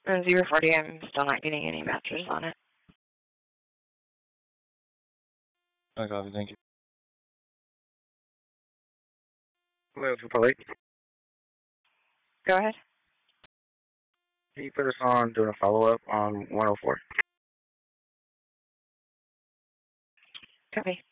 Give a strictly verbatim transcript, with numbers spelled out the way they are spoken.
And zero forty, I'm still not getting any matches on it. I copy, thank you. Hello, Triple Eight. Go ahead. Can you put us on doing a follow-up on one oh four? Copy.